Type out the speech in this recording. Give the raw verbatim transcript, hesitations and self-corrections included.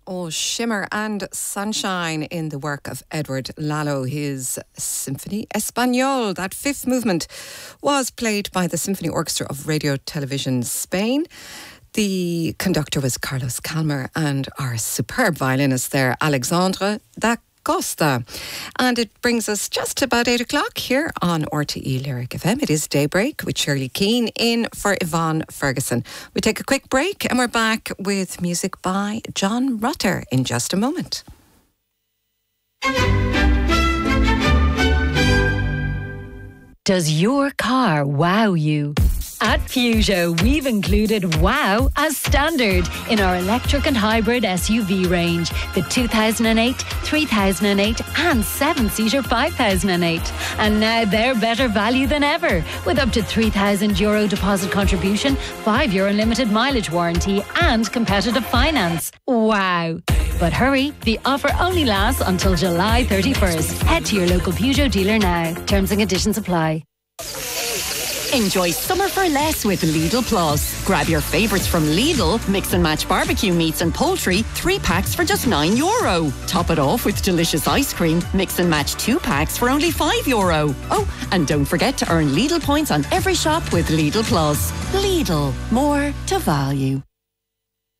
Oh, shimmer and sunshine in the work of Edward Lalo. His Symphony Español, that fifth movement, was played by the Symphony Orchestra of Radio Television Spain. The conductor was Carlos Calmer and our superb violinist there, Alexandre da Costa. And it brings us just about eight o'clock here on R T E Lyric F M. It is Daybreak with Shirley Keane in for Yvonne Ferguson. We take a quick break and we're back with music by John Rutter in just a moment. Does your car wow you? At Peugeot, we've included wow as standard in our electric and hybrid S U V range. The two thousand eight, three thousand eight and seven-seater five thousand eight. And now they're better value than ever, with up to three thousand euro deposit contribution, five year unlimited mileage warranty and competitive finance. Wow. But hurry, the offer only lasts until July thirty-first. Head to your local Peugeot dealer now. Terms and conditions apply. Enjoy summer for less with Lidl Plus. Grab your favourites from Lidl, mix and match barbecue meats and poultry, three packs for just nine euro. Top it off with delicious ice cream, mix and match two packs for only five euro. Oh, and don't forget to earn Lidl points on every shop with Lidl Plus. Lidl, more to value.